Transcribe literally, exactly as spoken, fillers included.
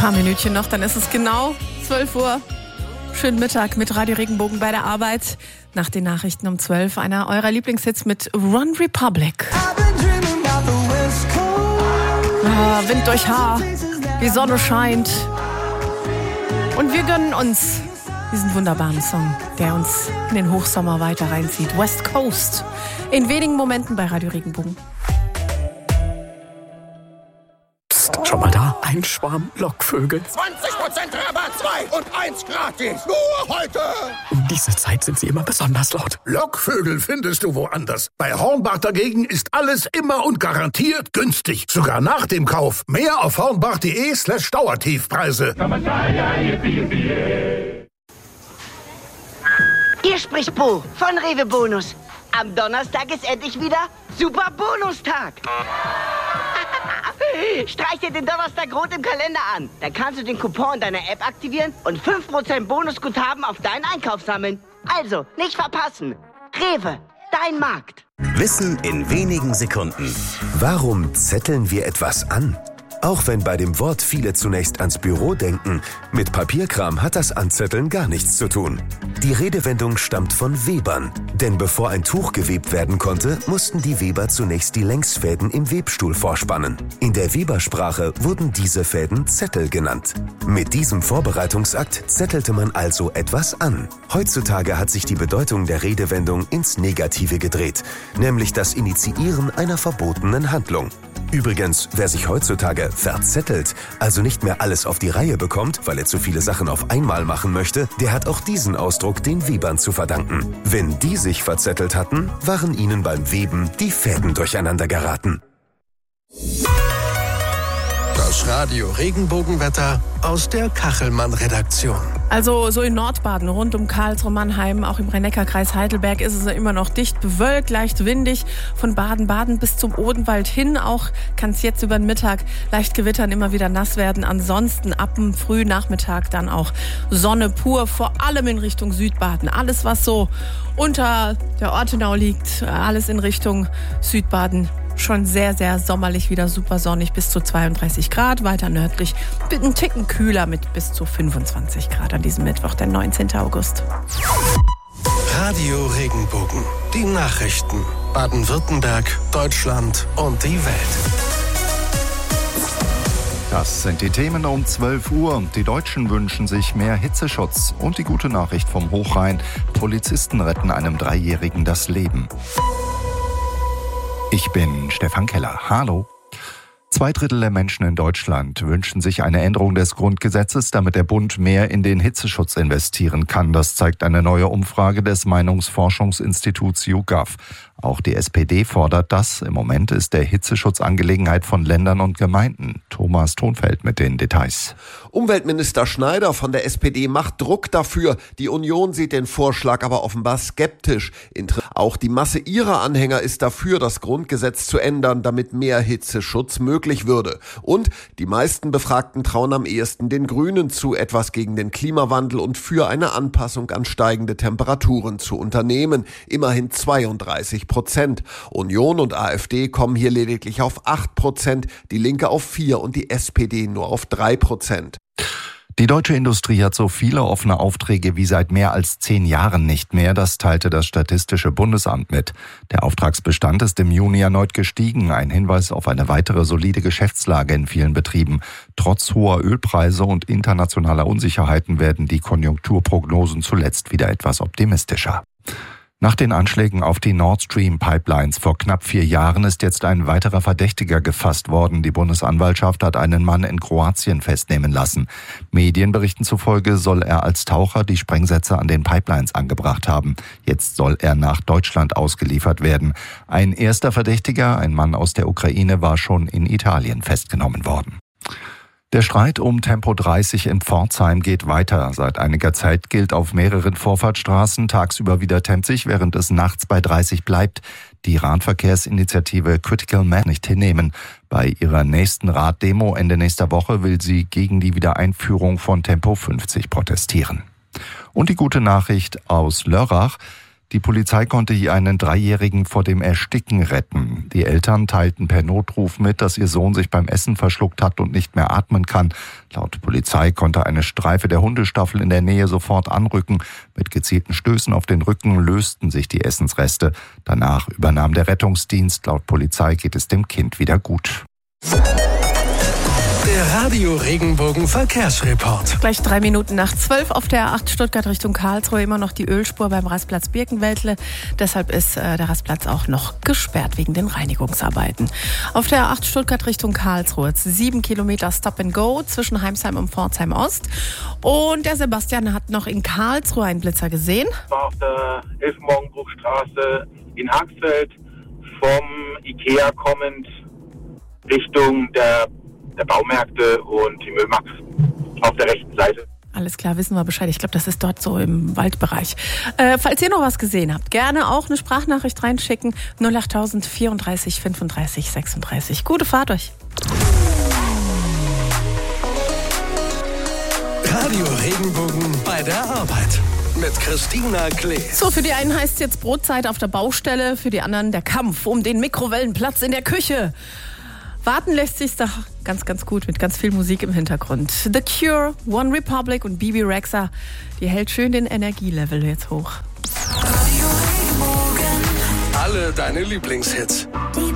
Paar Minütchen noch, dann ist es genau zwölf Uhr. Schönen Mittag mit Radio Regenbogen bei der Arbeit. Nach den Nachrichten um zwölf einer eurer Lieblingshits mit One Republic. Ah, Wind durch Haar, die Sonne scheint. Und wir gönnen uns diesen wunderbaren Song, der uns in den Hochsommer weiter reinzieht. West Coast. In wenigen Momenten bei Radio Regenbogen. Schon mal da? Ein Schwarm Lockvögel. zwanzig Prozent Rabatt, zwei und eins gratis. Nur heute. Um diese Zeit sind sie immer besonders laut. Lockvögel findest du woanders. Bei Hornbach dagegen ist alles immer und garantiert günstig. Sogar nach dem Kauf. Mehr auf hornbach.de slash Dauertiefpreise. Hier spricht Bo von Rewe Bonus. Am Donnerstag ist endlich wieder Super Bonustag. Streich dir den Donnerstag rot im Kalender an. Dann kannst du den Coupon deiner App aktivieren und fünf Prozent Bonusguthaben auf deinen Einkauf sammeln. Also, nicht verpassen. Rewe, dein Markt. Wissen in wenigen Sekunden. Warum zetteln wir etwas an? Auch wenn bei dem Wort viele zunächst ans Büro denken, mit Papierkram hat das Anzetteln gar nichts zu tun. Die Redewendung stammt von Webern, denn bevor ein Tuch gewebt werden konnte, mussten die Weber zunächst die Längsfäden im Webstuhl vorspannen. In der Webersprache wurden diese Fäden Zettel genannt. Mit diesem Vorbereitungsakt zettelte man also etwas an. Heutzutage hat sich die Bedeutung der Redewendung ins Negative gedreht, nämlich das Initiieren einer verbotenen Handlung. Übrigens, wer sich heutzutage verzettelt, also nicht mehr alles auf die Reihe bekommt, weil er zu viele Sachen auf einmal machen möchte, der hat auch diesen Ausdruck den Webern zu verdanken. Wenn die sich verzettelt hatten, waren ihnen beim Weben die Fäden durcheinander geraten. Das Radio Regenbogenwetter aus der Kachelmann-Redaktion. Also so in Nordbaden, rund um Karlsruhe, Mannheim, auch im Rhein-Neckar-Kreis Heidelberg ist es ja immer noch dicht bewölkt, leicht windig. Von Baden-Baden bis zum Odenwald hin auch kann es jetzt über den Mittag leicht gewittern, immer wieder nass werden. Ansonsten ab dem Frühnachmittag dann auch Sonne pur, vor allem in Richtung Südbaden. Alles, was so unter der Ortenau liegt, alles in Richtung Südbaden. Schon sehr, sehr sommerlich, wieder super sonnig, bis zu zweiunddreißig Grad. Weiter nördlich ein Ticken kühler mit bis zu fünfundzwanzig Grad an diesem Mittwoch, der neunzehnten August. Radio Regenbogen. Die Nachrichten. Baden-Württemberg, Deutschland und die Welt. Das sind die Themen um zwölf Uhr. Die Deutschen wünschen sich mehr Hitzeschutz. Und die gute Nachricht vom Hochrhein. Polizisten retten einem Dreijährigen das Leben. Ich bin Stefan Keller. Hallo. Zwei Drittel der Menschen in Deutschland wünschen sich eine Änderung des Grundgesetzes, damit der Bund mehr in den Hitzeschutz investieren kann. Das zeigt eine neue Umfrage des Meinungsforschungsinstituts YouGov. Auch die S P D fordert das. Im Moment ist der Hitzeschutz Angelegenheit von Ländern und Gemeinden. Thomas Thonfeld mit den Details. Umweltminister Schneider von der S P D macht Druck dafür. Die Union sieht den Vorschlag aber offenbar skeptisch. Auch die Masse ihrer Anhänger ist dafür, das Grundgesetz zu ändern, damit mehr Hitzeschutz möglich würde. Und die meisten Befragten trauen am ehesten den Grünen zu, etwas gegen den Klimawandel und für eine Anpassung an steigende Temperaturen zu unternehmen. Immerhin zweiunddreißig Prozent. Union und AfD kommen hier lediglich auf acht Prozent, die Linke auf vier und die S P D nur auf drei Prozent. Die deutsche Industrie hat so viele offene Aufträge wie seit mehr als zehn Jahren nicht mehr. Das teilte das Statistische Bundesamt mit. Der Auftragsbestand ist im Juni erneut gestiegen. Ein Hinweis auf eine weitere solide Geschäftslage in vielen Betrieben. Trotz hoher Ölpreise und internationaler Unsicherheiten werden die Konjunkturprognosen zuletzt wieder etwas optimistischer. Nach den Anschlägen auf die Nord Stream Pipelines vor knapp vier Jahren ist jetzt ein weiterer Verdächtiger gefasst worden. Die Bundesanwaltschaft hat einen Mann in Kroatien festnehmen lassen. Medienberichten zufolge soll er als Taucher die Sprengsätze an den Pipelines angebracht haben. Jetzt soll er nach Deutschland ausgeliefert werden. Ein erster Verdächtiger, ein Mann aus der Ukraine, war schon in Italien festgenommen worden. Der Streit um Tempo dreißig in Pforzheim geht weiter. Seit einiger Zeit gilt auf mehreren Vorfahrtsstraßen tagsüber wieder Tempo dreißig, während es nachts bei dreißig bleibt. Die Radverkehrsinitiative Critical Mass nicht hinnehmen. Bei ihrer nächsten Raddemo Ende nächster Woche will sie gegen die Wiedereinführung von Tempo fünfzig protestieren. Und die gute Nachricht aus Lörrach. Die Polizei konnte hier einen Dreijährigen vor dem Ersticken retten. Die Eltern teilten per Notruf mit, dass ihr Sohn sich beim Essen verschluckt hat und nicht mehr atmen kann. Laut Polizei konnte eine Streife der Hundestaffel in der Nähe sofort anrücken. Mit gezielten Stößen auf den Rücken lösten sich die Essensreste. Danach übernahm der Rettungsdienst. Laut Polizei geht es dem Kind wieder gut. Der Radio Regenbogen Verkehrsreport. Gleich drei Minuten nach zwölf auf der A acht Stuttgart Richtung Karlsruhe immer noch die Ölspur beim Rastplatz Birkenwäldle. Deshalb ist äh, der Rastplatz auch noch gesperrt wegen den Reinigungsarbeiten. Auf der A acht Stuttgart Richtung Karlsruhe sieben Kilometer Stop and Go zwischen Heimsheim und Pforzheim Ost. Und der Sebastian hat noch in Karlsruhe einen Blitzer gesehen. War auf der Elfenmorgenbruchstraße in Haxfeld vom Ikea kommend Richtung der der Baumärkte und die Müllmarkt auf der rechten Seite. Alles klar, wissen wir Bescheid. Ich glaube, das ist dort so im Waldbereich. Äh, falls ihr noch was gesehen habt, gerne auch eine Sprachnachricht reinschicken. null acht vierunddreißig fünfunddreißig sechsunddreißig. Gute Fahrt euch. Radio Regenbogen bei der Arbeit. Mit Christina Klee. So, für die einen heißt es jetzt Brotzeit auf der Baustelle, für die anderen der Kampf um den Mikrowellenplatz in der Küche. Warten lässt sich's doch ganz, ganz gut mit ganz viel Musik im Hintergrund. The Cure, One Republic und Bibi Rexha, die hält schön den Energielevel jetzt hoch. Alle deine Lieblingshits.